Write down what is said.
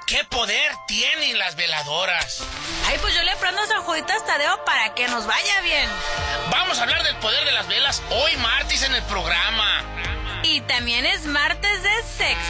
¿Qué poder tienen las veladoras? Ay, pues yo le prendo a San Juditas Tadeo para que nos vaya bien. Vamos a hablar del poder de las velas hoy martes en el programa. Y también es martes de sexo.